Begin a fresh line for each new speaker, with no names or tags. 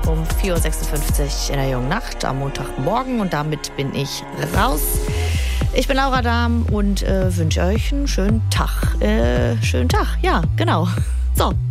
um 4.56 Uhr in der jungen Nacht am Montagmorgen. Und damit bin ich raus. Ich bin Laura Dahm und wünsche euch einen schönen Tag. Ja, genau. So.